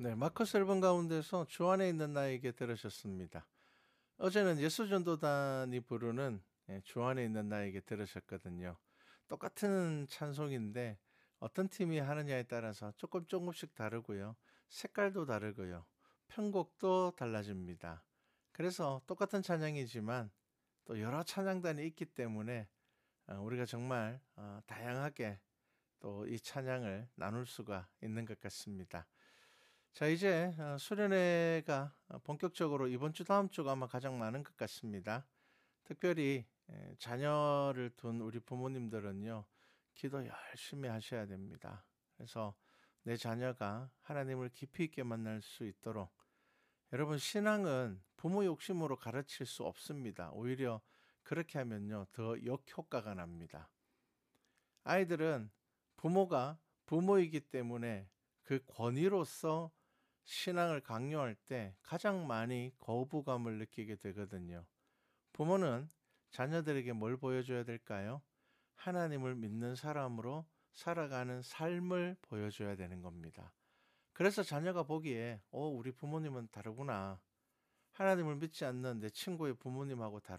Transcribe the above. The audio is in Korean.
네, 마커스 앨범 가운데서 주 안에 있는 나에게 들으셨습니다. 어제는 예수전도단이 부르는 주 안에 있는 나에게 들으셨거든요. 똑같은 찬송인데 어떤 팀이 하느냐에 따라서 조금씩 다르고요. 색깔도 다르고요. 편곡도 달라집니다. 그래서 똑같은 찬양이지만 또 여러 찬양단이 있기 때문에 우리가 정말 다양하게 또 이 찬양을 나눌 수가 있는 것 같습니다. 자, 이제 수련회가 본격적으로 이번 주 다음 주가 아마 가장 많은 것 같습니다. 특별히 자녀를 둔 우리 부모님들은요, 기도 열심히 하셔야 됩니다. 그래서 내 자녀가 하나님을 깊이 있게 만날 수 있도록 여러분, 신앙은 부모 욕심으로 가르칠 수 없습니다. 오히려 그렇게 하면요, 더 역효과가 납니다. 아이들은 부모가 부모이기 때문에 그 권위로서 신앙을 강요할 때 가장 많이 거부감을 느끼게 되거든요. 부모는 자녀들에게 뭘 보여줘야 될까요? 하나님을 믿는 사람으로 살아가는 삶을 보여줘야 되는 겁니다. 그래서 자녀가 보기에, 우리 부모님은 다르구나. 하나님을 믿지 않는 내 친구의 부모님하고 다르구나.